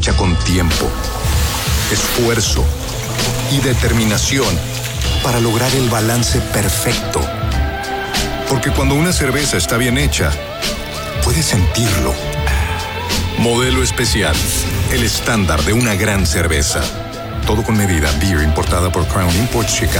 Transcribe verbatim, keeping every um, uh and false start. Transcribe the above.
hecha con tiempo, esfuerzo y determinación para lograr el balance perfecto. Porque cuando una cerveza está bien hecha, puedes sentirlo. Modelo especial, el estándar de una gran cerveza. Todo con medida. Beer importada por Crown Imports Chicago.